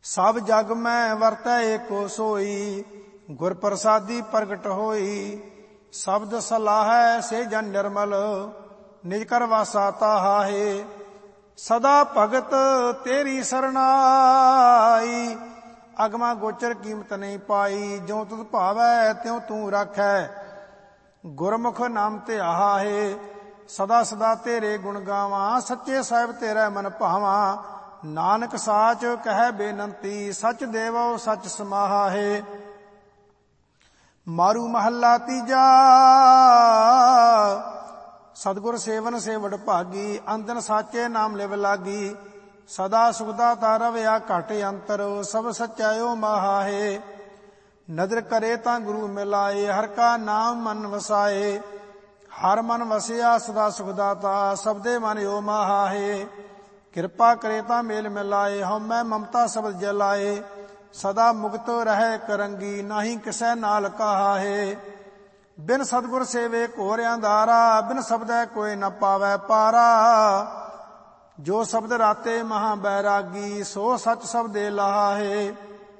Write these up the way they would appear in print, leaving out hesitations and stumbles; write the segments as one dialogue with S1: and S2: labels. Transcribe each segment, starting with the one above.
S1: ਸਭ ਜਗ ਮੈਂ ਵਰਤੈ ਏਕੋ ਸੋਈ, ਗੁਰ ਪ੍ਰਸਾਦੀ ਪ੍ਰਗਟ ਹੋਈ। ਸ਼ਬਦ ਸਲਾਹੈ ਸੇ ਜਨ ਨਿਰਮਲ, ਨਿਜ ਕਰ ਵਾਸਾ ਤਾਹਾਹੇ। ਸਦਾ ਭਗਤ ਤੇਰੀ ਸਰਨਾਈ, ਅਗਮਾ ਗੋਚਰ ਕੀਮਤ ਨਹੀਂ ਪਾਈ। ਜਿਉ ਤੁਧ ਭਾਵੈ ਤਿਉ ਤੂੰ ਰਾਖੈ, ਗੁਰਮੁਖ ਨਾਮ ਧਿਆਹੇ। ਸਦਾ ਸਦਾ ਤੇਰੇ ਗੁਣ ਗਾਵਾਂ, ਸੱਚੇ ਸਾਹਿਬ ਤੇਰਾ ਮਨ ਭਾਵਾਂ। ਨਾਨਕ ਸਾਚ ਕਹਿ ਬੇਨੰਤੀ, ਸਚ ਦੇਵੋ ਸਚ ਸਮਾਹਾਹੇ। ਮਾਰੂ ਮਹੱਲਾ ਤੀਜਾ, ਸਤਿਗੁਰ ਸੇਵਨ ਸੇ ਵਡਭਾਗੀ। ਅੰਦਨ ਸਾਚੇ ਨਾਮ ਲਿਵ ਲਾਗੀ, ਸਦਾ ਸੁਖਦਾਤਾ ਰਵਿਆ ਘਟ ਅੰਤਰ। ਸਭ ਸਚਾਇਓ ਮਹਾਹੇ, ਨਦਰ ਕਰੇ ਤਾਂ ਗੁਰੂ ਮਿਲਾਏ। ਹਰ ਕਾ ਨਾਮ ਮਨ ਵਸਾਏ, ਹਰ ਮਨ ਵਸਿਆ ਸਦਾ ਸੁਖਦਾਤਾ। ਸਬਦੇ ਮਨ ਓ ਮਹਾਹੇ, ਕਿਰਪਾ ਕਰੇ ਤਾਂ ਮੇਲ ਮਿਲਾਏ। ਹਉਮੈ ਮਮਤਾ ਸਬਦ ਜਲਾਏ, ਸਦਾ ਮੁਕਤ ਰਹਿ ਕਰੰਗੀ। ਨਾਹੀ ਕਿਸੈ ਨਾਲ ਕਹਾਹੇ, ਬਿਨ ਸਤਿਗੁਰ ਸੇਵੇ ਘੋਰ ਅੰਧਾਰਾ। ਬਿਨ ਸ਼ਬਦੈ ਕੋਈ ਨ ਪਾਵੈ ਪਾਰਾ, ਜੋ ਸ਼ਬਦ ਰਾਤੇ ਮਹਾ ਬੈਰਾਗੀ। ਸੋ ਸਚ ਸ਼ਬਦੇ ਲਾਹੇ,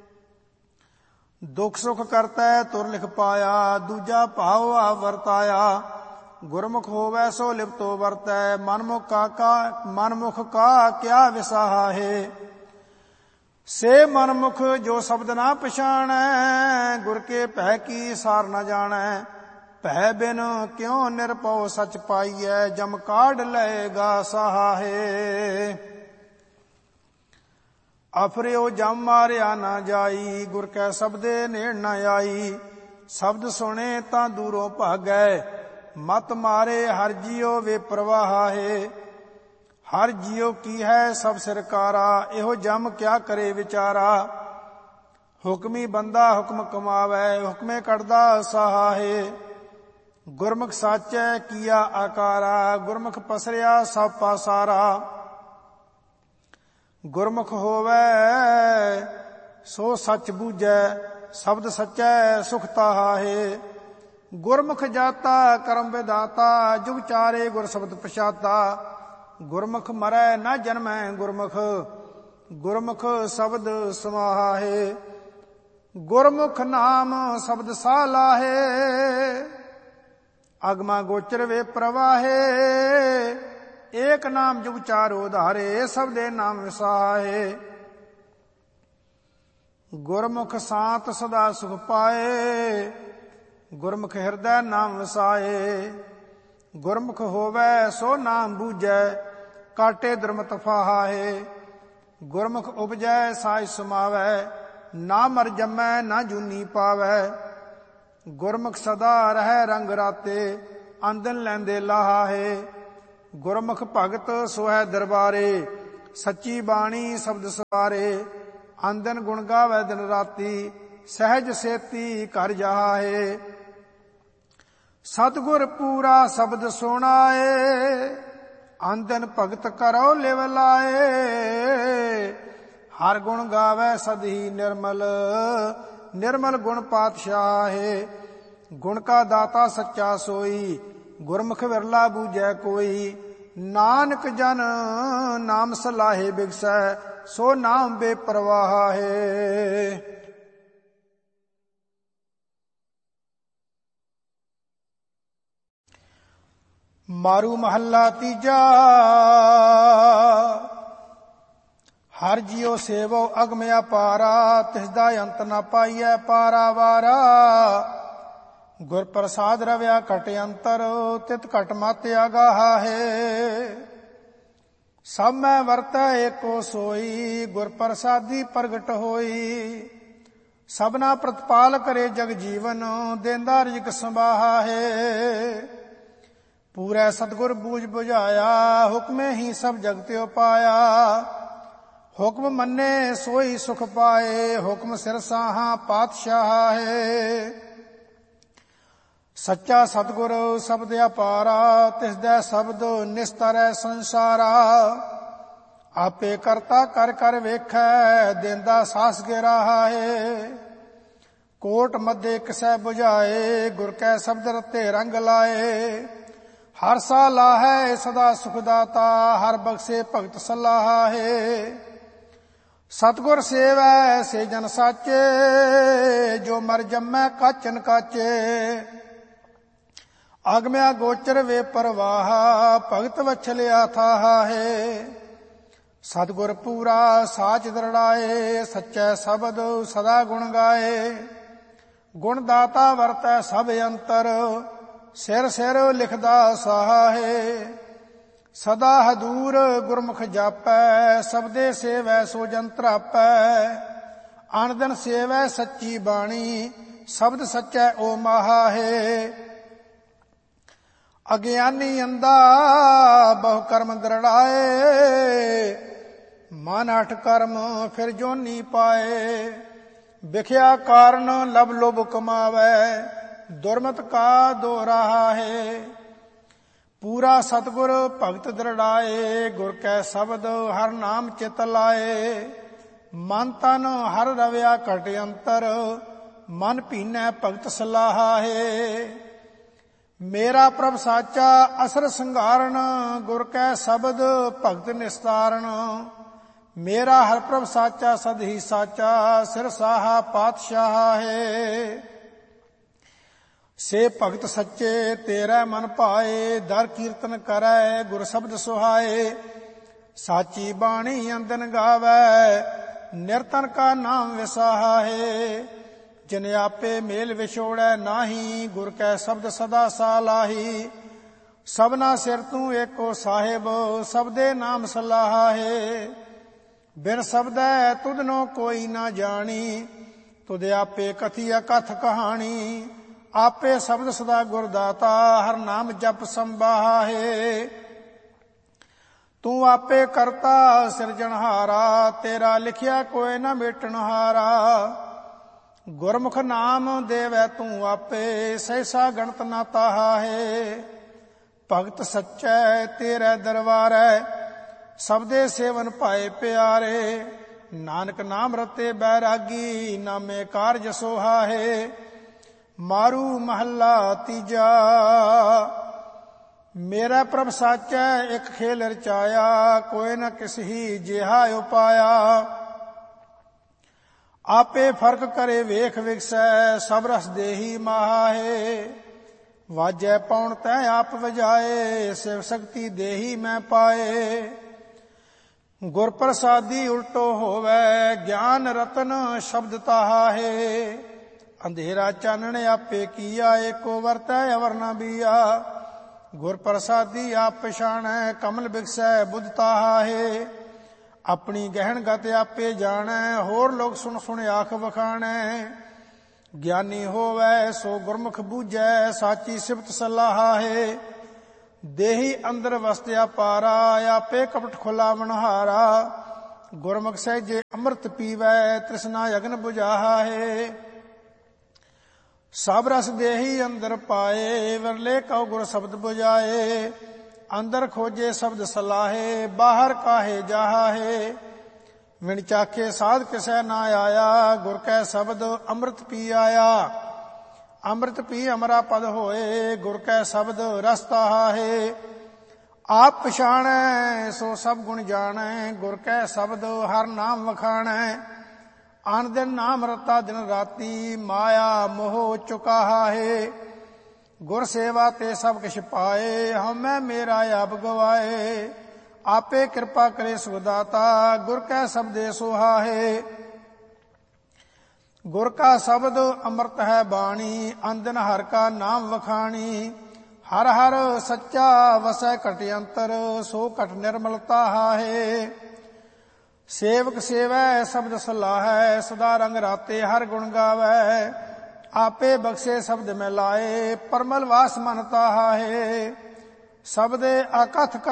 S1: ਦੁਖ ਸੁਖ ਕਰਤੈ ਤੁਰ ਲਿਖ ਪਾਇਆ। ਦੂਜਾ ਭਾਵ ਆ ਵਰਤਾਇਆ, ਗੁਰਮੁਖ ਹੋਵੈ ਸੋ ਲਿਪਤੋ ਵਰਤੈ। ਮਨਮੁਖ ਕਾ ਕਿਆ ਵਿਸਾਹੇ, ਸੇ ਮਨਮੁਖ ਜੋ ਸ਼ਬਦ ਨਾ ਪਛਾਣੈ। ਗੁਰ ਕੇ ਭੈ ਕੀ ਸਾਰ ਨ ਜਾਣੈ, ਭੈ ਬਿਨ ਕਿਉ ਨਿਰਭਉ ਸਚ ਪਾਈਐ। ਜਮ ਕਾਢ ਲਏਗਾ ਸਹਾਹੇ, ਅਫਰਿਓ ਜਮ ਮਾਰਿਆ ਨਾ ਜਾਈ। ਗੁਰ ਕੈ ਸ਼ਬਦੇ ਨੇੜ ਨ ਆਈ, ਸ਼ਬਦ ਸੁਣੇ ਤਾਂ ਦੂਰੋਂ ਭਾਗੈ। ਮਤ ਮਾਰੇ ਹਰ ਜੀਉ ਵੇ ਪ੍ਰਵਾਹਾਹੇ, ਹਰ ਜੀਉ ਕੀ ਹੈ ਸਭ ਸਰਕਾਰਾ। ਇਹੋ ਜਮ ਕਿਆ ਕਰੇ ਵਿਚਾਰਾ, ਹੁਕਮੀ ਬੰਦਾ ਹੁਕਮ ਕਮਾਵੈ। ਹੁਕਮੇ ਕੱਢਦਾ ਸਹਾਹੇ, ਗੁਰਮੁਖ ਸਾਚੈ ਕੀਆ ਆਕਾਰਾ। ਗੁਰਮੁਖ ਪਸਰਿਆ ਸਭ ਪਾਸਾਰਾ, ਗੁਰਮੁਖ ਹੋਵੈ ਸੋ ਸੱਚ ਬੂਝੈ। ਸ਼ਬਦ ਸੱਚੈ ਸੁਖ ਤਾਹਾਹੇ, ਗੁਰਮੁਖ ਜਾਤਾ ਕਰਮ ਵਿਦਾਤਾ। ਜੁਗ ਚਾਰੇ ਗੁਰ ਸ਼ਬਦ ਪਛਾਤਾ, ਗੁਰਮੁਖ ਮਰੈ ਨਾ ਜਨਮੈ ਗੁਰਮੁਖ। ਗੁਰਮੁਖ ਸ਼ਬਦ ਸਮਾਹਾਹੇ, ਗੁਰਮੁਖ ਨਾਮ ਸ਼ਬਦ ਸਾਲਾਹੇ। ਅਗਮਾ ਗੋਚਰ ਵੇ ਪ੍ਰਵਾਹੇ, ਏਕ ਨਾਮ ਜੁਗ ਚਾਰੋ ਧਾਰੇ। ਸਬਦੇ ਨਾਮ ਵਿਸਾਹੇ, ਗੁਰਮੁਖ ਸਾਤ ਸਦਾ ਸੁਖ ਪਾਏ। ਗੁਰਮੁਖ ਹਿਰਦੈ ਨਾਮ ਵਸਾਏ, ਗੁਰਮੁਖ ਹੋਵੈ ਸੋ ਨਾਮ ਬੂਝੈ। ਕਾਟੇ ਦੁਰਮਤ ਫਾਹਾਹੇ, ਗੁਰਮੁਖ ਉਪਜੈ ਸਾਜ ਸਮਾਵੈ। ਨਾ ਮਰ ਜੰਮੈ ਨਾ ਜੂਨੀ ਪਾਵੈ, ਗੁਰਮੁਖ ਸਦਾ ਰਹਿ ਰੰਗ ਰਾਤੇ। ਆਂਦਨ ਲੈਂਦੇ ਲਾਹਾਹੇ, ਗੁਰਮੁਖ ਭਗਤ ਸੋਹੈ ਦਰਬਾਰੇ। ਸੱਚੀ ਬਾਣੀ ਸ਼ਬਦ ਸਵਾਰੇ, ਆਂਦਨ ਗੁਣ ਗਾਵੈ ਦਿਨ ਰਾਤੀ। ਸਹਿਜ ਸੇਤੀ ਘਰ ਜਾਹੇ, ਸਤਿਗੁਰ ਪੂਰਾ ਸ਼ਬਦ ਸੁਣਾਏ। ਆਂਦਨ ਭਗਤ ਕਰੋ ਲਿਵ ਲਾਏ, ਹਰ ਗੁਣ ਗਾਵੈ ਸਦਹੀ ਨਿਰਮਲ। ਨਿਰਮਲ ਗੁਣ ਪਾਤਸ਼ਾਹੇ, ਗੁਣ ਕਾ ਦਾਤਾ ਸੱਚਾ ਸੋਈ। ਗੁਰਮੁਖ ਵਿਰਲਾ ਬੂਝੈ ਕੋਈ, ਨਾਨਕ ਜਨ ਨਾਮ ਸਲਾਹੇ ਬਿਗਸੈ। ਸੋ ਨਾਮ ਬੇਪਰਵਾਹੇ। ਮਾਰੂ ਮਹੱਲਾ ਤੀਜਾ, ਹਰ ਜੀਉ ਸੇਵੋ ਅਗਮ ਅਪਾਰਾ। ਤਿਸਦਾ ਅੰਤ ਨ ਪਾਈਐ ਪਾਰਾਵਾਰਾ। ਗੁਰ ਪ੍ਰਸਾਦ ਰਵਿਆ ਘਟ ਅੰਤਰ, ਤਿਤ ਘਟ ਮਤ ਅਗਾਹੇ। ਸਭ ਮੈਂ ਵਰਤੈ ਏਕੋ ਸੋਈ, ਗੁਰ ਪ੍ਰਸਾਦੀ ਪ੍ਰਗਟ ਹੋਈ। ਸਭਨਾ ਪ੍ਰਤਪਾਲ ਕਰੇ ਜਗ ਜੀਵਨ, ਦੇਂਦਾ ਰਿਜਕ ਸੰਭਾਹੇ। ਪੂਰੈ ਸਤਿਗੁਰ ਬੂਝ ਬੁਝਾਇਆ, ਹੁਕਮੇ ਹੀ ਸਭ ਜਗਤ ਉਪਾਇਆ। ਹੁਕਮ ਮੰਨੇ ਸੋਈ ਸੁਖ ਪਾਏ, ਹੁਕਮ ਸਿਰ ਸਾਹਾਂ ਪਾਤਸ਼ਾਹੇ। ਸੱਚਾ ਸਤਿਗੁਰ ਸ਼ਬਦ ਅਪਾਰਾ, ਤਿਸਦਾ ਸ਼ਬਦ ਨਿਸਤਰੈ ਸੰਸਾਰਾ। ਆਪੇ ਕਰਤਾ ਕਰ ਕਰ ਵੇਖੈ, ਦੇਂਦਾ ਸਾਸ ਗਿਰਾਹੇ। ਕੋਟ ਮੱਧੇ ਕਿਸੈ ਬੁਝਾਏ, ਗੁਰ ਕੈ ਸ਼ਬਦ ਰਤੇ ਰੰਗ ਲਾਏ। ਹਰ ਸਾ ਲਾਹੈ ਸਦਾ ਸੁਖ ਦਾਤਾ, ਹਰ ਬਖਸ਼ੇ ਭਗਤ ਸਲਾਹੇ। ਸਤਿਗੁਰ ਸੇਵੈ ਸੇ ਜਨ ਸਾਚੇ, ਜੋ ਮਰ ਜੰਮੈ ਕਾਚਨ ਕਾਚੇ। ਆਗਮਿਆ ਗੋਚਰ ਵੇ ਪਰਵਾਹ, ਭਗਤ ਵਛਲਿਆ ਥਾਹਾ ਹੈ। ਸਤਿਗੁਰ ਪੂਰਾ ਸਾਚ ਦਰੜਾਏ, ਸੱਚੈ ਸ਼ਬਦ ਸਦਾ ਗੁਣ ਗਾਏ। ਗੁਣ ਦਾਤਾ ਵਰਤੈ ਸਭ ਅੰਤਰ, ਸਿਰ ਸਿਰ ਲਿਖਦਾ ਸਾਹਾ ਹੈ। ਸਦਾ ਹਦੂਰ ਗੁਰਮੁਖ ਜਾਪੈ, ਸਬਦੇ ਸੇਵੈ ਸੋ ਜਨ ਤਰਾਪੈ। ਅਨ ਦਿਨ ਸੇਵੈ ਸੱਚੀ ਬਾਣੀ, ਸ਼ਬਦ ਸੱਚੈ ਓ ਮਾਹਾ ਹੈ। ਅਗਿਆਨੀ ਅੰਧਾ ਬਹੁ ਕਰਮ ਦਰੜਾਏ, ਮਨ ਅਠ ਕਰਮ ਫਿਰ ਜੋਨੀ ਪਾਏ। ਵਿਖਿਆ ਕਾਰਨ ਲਬ ਲੋਭ ਕਮਾਵੈ, ਦੁਰਮਤ ਕਾ ਦੋਰਾਹਾ ਹੈ। ਪੂਰਾ ਸਤਿਗੁਰ ਭਗਤ ਦਰੜਾਏ, ਗੁਰ ਕੈ ਸ਼ਬਦ ਹਰ ਨਾਮ ਚਿਤ ਲਾਏ। ਮਨ ਤਨ ਹਰ ਰਵਿਆ ਘਟ ਅੰਤਰ, ਮਨ ਭੀਨੈ ਭਗਤ ਸਲਾਹਾ ਹੈ। ਮੇਰਾ ਪ੍ਰਭ ਸਾਚਾ ਅਸਰ ਸੰਘਾਰਨ, ਗੁਰ ਕੈ ਸ਼ਬਦ ਭਗਤ ਨਿਸਤਾਰਨ। ਮੇਰਾ ਹਰ ਪ੍ਰਭ ਸਾਚਾ ਸਦ ਹੀ ਸਾਚਾ, ਸਿਰ ਸਾਹਾ ਪਾਤਸ਼ਾਹ ਹੈ। ਸੇ ਭਗਤ ਸੱਚੇ ਤੇਰਾ ਮਨ ਭਾਏ, ਦਰ ਕੀਰਤਨ ਕਰੈ ਗੁਰ ਸ਼ਬਦ ਸੁਹਾਏ। ਸਾਚੀ ਬਾਣੀ ਅੰਦਨ ਗਾਵੈ, ਨਿਰਤਨ ਕਾ ਨਾਮ ਵਿਸਾਹਾ ਹੈ। ਜਿਨ ਆਪੇ ਮੇਲ ਵਿਛੋੜੈ ਨਾਹੀ, ਗੁਰ ਕੈ ਸ਼ਬਦ ਸਦਾ ਸਾਲਾਹੀ। ਸਭਨਾ ਸਿਰ ਤੂੰ ਏਕੋ ਸਾਹਿਬ, ਸਬਦੇ ਨਾਮ ਸਲਾਹਾ ਹੈ। ਬਿਨ ਸ਼ਬਦੈ ਤੁਧਨੋ ਕੋਈ ਨਾ ਜਾਣੀ, ਤੁਧ ਆਪੇ ਕਥੀ ਅਕਥ ਕਹਾਣੀ। ਆਪੇ ਸ਼ਬਦ ਸਦਾ ਗੁਰ ਦਾਤਾ, ਹਰ ਨਾਮ ਜਪ ਸੰਬਾਹਾ ਹੈ। ਤੂੰ ਆਪੇ ਕਰਤਾ ਸਿਰਜਣਹਾਰਾ, ਤੇਰਾ ਲਿਖਿਆ ਕੋਈ ਨਾ ਮੇਟਣਹਾਰਾ। ਗੁਰਮੁਖ ਨਾਮ ਦੇਵੈ ਤੂੰ ਆਪੇ, ਸਹਿਸਾ ਗਣਤ ਨਾ ਤਾਹਾ ਹੈ। ਭਗਤ ਸੱਚੈ ਤੇਰੇ ਦਰਬਾਰੈ, ਸਬਦੇ ਸੇਵਨ ਭਾਏ ਪਿਆਰੇ। ਨਾਨਕ ਨਾਮ ਰਤੇ ਬੈਰਾਗੀ, ਨਾਮੇ ਕਾਰਜ ਸੋਹਾ ਹੈ। ਮਾਰੂ ਮਹੱਲਾ ਤੀਜਾ। ਮੇਰਾ ਪ੍ਰਭ ਸਾਚੈ ਇੱਕ ਖੇਲ ਰਚਾਇਆ, ਕੋਈ ਨ ਕਿਸ ਹੀ ਜਿਹਾ ਉਪਾਇਆ। ਆਪੇ ਫਰਕ ਕਰੇ ਵੇਖ ਵਿਗਸੈ, ਸਭ ਰਸ ਦੇਹੀ ਮਾਹਾ ਹੈ। ਵਾਜੈ ਪੌਣ ਤੈ ਆਪ ਵਜਾਏ, ਸਿਵ ਸ਼ਕਤੀ ਦੇਹੀ ਮੈਂ ਪਾਏ। ਗੁਰ ਪ੍ਰਸਾਦੀ ਉਲਟੋ ਹੋਵੈ, ਗਿਆਨ ਰਤਨ ਸ਼ਬਦ ਤਾਹਾ ਹੈ। ਅੰਧੇਰਾ ਚਾਨਣ ਆਪੇ ਕੀਆ, ਏਕੋ ਵਰਤੈ ਅਵਰ ਨ ਬੀਆ। ਗੁਰ ਪ੍ਰਸਾਦੀ ਆਪ ਪਛਾਣੈ, ਕਮਲ ਬਿਗਸੈ ਬੁੱਧ ਤਾਹਾ ਹੈ। ਆਪਣੀ ਗਹਿਣ ਗਤ ਆਪੇ ਜਾਣੈ, ਹੋਰ ਲੋਕ ਸੁਣ ਸੁਣ ਆਖ ਵਖਾਣੈ। ਗਿਆਨੀ ਹੋਵੈ ਸੋ ਗੁਰਮੁਖ ਬੂਝੈ, ਸਾਚੀ ਸਿਫਤ ਸਲਾਹਾ ਹੈ। ਦੇਹੀ ਅੰਦਰ ਵਸਤਿਆ ਪਾਰਾ, ਆਪੇ ਕਪਟ ਖੁਲਾਵਨਹਾਰਾ। ਗੁਰਮੁਖ ਸਹਿਜੇ ਅੰਮ੍ਰਿਤ ਪੀਵੈ, ਤ੍ਰਿਸ਼ਨਾ ਅਗਨ ਬੁਝਾਹਾ ਹੈ। ਸਭ ਰਸ ਦੇਹੀ ਅੰਦਰ ਪਾਏ, ਵਰਲੇ ਕਉ ਗੁਰ ਸ਼ਬਦ ਬੁਝਾਏ। ਅੰਦਰ ਖੋਜੇ ਸ਼ਬਦ ਸਲਾਹੇ, ਬਾਹਰ ਕਾਹੇ ਜਾਹਾ ਹੈ। ਵਿਣ ਚਾਖੇ ਸਾਧ ਕਿਸੈ ਨਾ ਆਇਆ, ਗੁਰ ਕੈ ਸ਼ਬਦ ਅੰਮ੍ਰਿਤ ਪੀ ਆਇਆ। ਅੰਮ੍ਰਿਤ ਪੀ ਅਮਰਾ ਪਦ ਹੋਏ, ਗੁਰ ਕੈ ਸ਼ਬਦ ਰਸ ਤਾਹਾ ਹੈ। ਆਪ ਪਛਾਣੈ ਸੋ ਸਭ ਗੁਣ ਜਾਣੈ, ਗੁਰ ਕੈ ਸ਼ਬਦ ਹਰ ਨਾਮ ਵਖਾਣੈ। ਅਨ ਦਿਨ ਨਾਮ ਰਤਾ ਦਿਨ ਰਾਤੀ, ਮਾਇਆ ਮੋਹ ਚੁਕਾਹਾ ਹੈ। ਗੁਰ ਸੇਵਾ ਤੇ ਸਭ ਕਿਛ ਪਾਏ, ਹਉਮੈ ਮੇਰਾ ਆਪ ਗਵਾਏ। ਆਪੇ ਕਿਰਪਾ ਕਰੇ ਸੁਖਦਾਤਾ, ਗੁਰ ਕੈ ਸ਼ਬਦੇ ਸੋਹਾ ਹੈ। ਗੁਰ ਕਾ ਸ਼ਬਦ ਅੰਮ੍ਰਿਤ ਹੈ ਬਾਣੀ, ਅੰਦਨ ਹਰ ਕਾ ਨਾਮ ਵਖਾਣੀ। ਹਰ ਹਰ ਸੱਚਾ ਵਸੈ ਘਟ ਅੰਤਰ, ਸੋ ਘਟ ਨਿਰਮਲਤਾ ਹੈ। ਸੇਵਕ ਸੇਵੈ ਸ਼ਬਦ ਸਲਾਹੈ, ਸਦਾ ਰੰਗ ਰਾਤੇ ਹਰ ਗੁਣ ਗਾਵੈ। ਆਪੇ ਬਖਸ਼ੇ ਸ਼ਬਦ ਮੈਂ ਲਾਏ, ਪਰਮਲ ਵਾਸ ਮਨ ਤਾਹਾ ਹੈ। ਸ਼ਬਦੇ ਅਕਥ